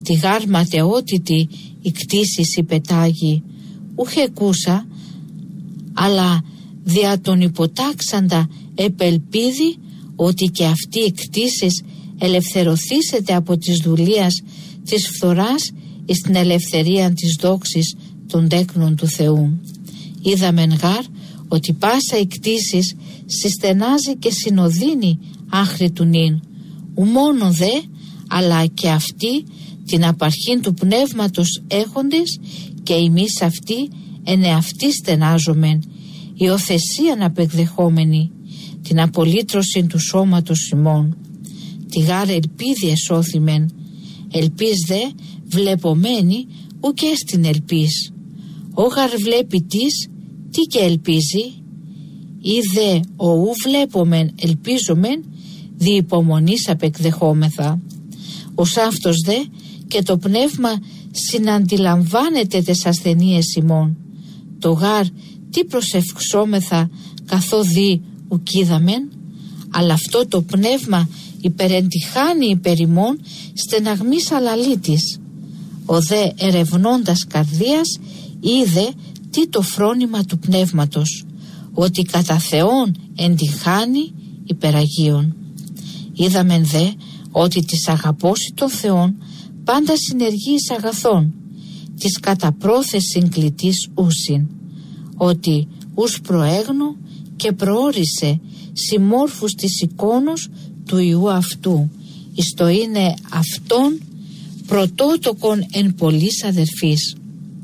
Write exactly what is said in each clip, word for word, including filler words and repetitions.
ότι γάρ ματαιότητη η κτήσης υπετάγει, ούχε κούσα, αλλά δια τον υποτάξαντα επελπίδη ότι και αυτή η κτήσης ελευθερωθήσετε από της δουλείας της φθοράς εις την ελευθερία της δόξης των τέκνων του Θεού. Είδαμεν γάρ ότι πάσα η κτήσης συστενάζει και συνοδύνει άχρη του νυν, ου μόνο δε, αλλά και αυτοί την απαρχήν του πνεύματος έχοντες και εμείς αυτοί εν εαυτοί στενάζομεν, υιοθεσίαν απεκδεχόμενοι, την απολύτρωση του σώματος ημών. Τη γάρ ελπίδη εσώθημεν, ελπίς δε βλεπομένη ουκ στην ελπίς. Ο γαρ βλέπει τις, τι και ελπίζει, ή δε ο ου βλέπομεν ελπίζομεν, δι' υπομονής απεκδεχόμεθα. Ως αυτός δε και το πνεύμα συναντιλαμβάνεται τες ασθενείες ημών. Το γάρ τι προσευχσόμεθα καθόδι ουκίδαμεν, αλλά αυτό το πνεύμα υπερεντυχάνει υπερ ημών στεναγμής αλαλήτης. Ο δε ερευνώντας καρδίας είδε τι το φρόνημα του πνεύματος, ότι κατά Θεόν εντυχάνει υπεραγίων. Είδαμεν δε ότι της αγαπώσει των Θεών πάντα συνεργεί εις αγαθών, της κατά πρόθεσιν κλητής ούσιν, ότι ους προέγνω και προόρισε συμμόρφους της εικόνος του Υιού αυτού, εις το είναι αυτόν πρωτότοκον εν πολλής αδερφής.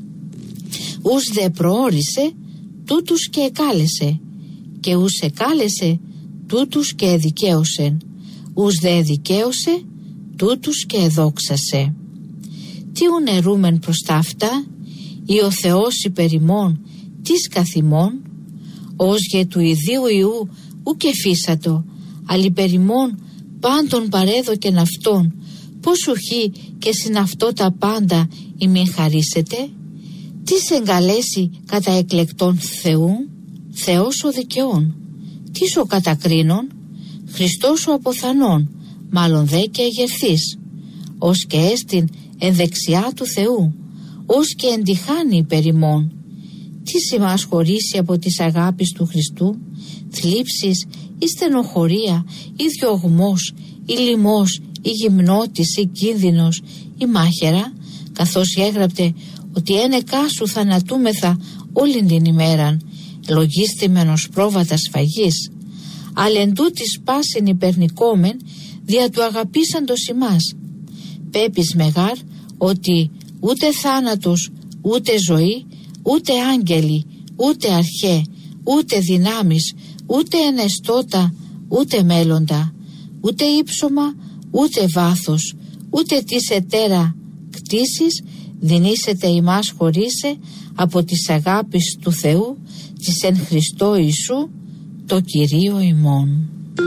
Ους δε προόρισε, τούτους και εκάλεσε, και ους εκάλεσε, τούτους και εδικαίωσεν, ους δε εδικαίωσε, τούτους και εδόξασε. Τι ουν ερούμεν προς τα αυτά, ή ο Θεός υπερ ημών, τις καθημών, ως γε του ιδίου Υιού ουκ εφίσατο, αλλά υπερ ημών πάντων παρέδοκεν αυτόν, πως ουχή και συν αυτό τα πάντα ημιν χαρίσετε. Τι εγκαλέσει κατά εκλεκτών Θεού, Θεός ο δικαιών, τις ο κατακρίνων, Χριστός ο αποθανών, μάλλον δε και εγερθής, ως και έστιν εν δεξιά του Θεού, ως και εντυχάνει υπερ ημών. Τι σημάς χωρίσει από της αγάπης του Χριστού, θλίψεις ή στενοχωρία ή διωγμός ή λιμός ή γυμνότης ή κίνδυνος ή μάχαιρα, καθώς έγραπτε ότι ένεκά σου θανατούμεθα όλην την ημέραν, λογίστημενος πρόβατα σφαγής, αλλά εν τούτης πάσιν υπερνικόμεν δια του αγαπήσαντος ημάς. Πέπεις μεγάρ ότι ούτε θάνατος, ούτε ζωή, ούτε άγγελοι, ούτε αρχέ, ούτε δυνάμεις, ούτε ενεστώτα, ούτε μέλλοντα, ούτε ύψωμα, ούτε βάθος, ούτε της ετέρα κτήσεις δινήσετε ημάς χωρίσε από της αγάπης του Θεού της εν Χριστώ Ιησού το Κυρίο ημών.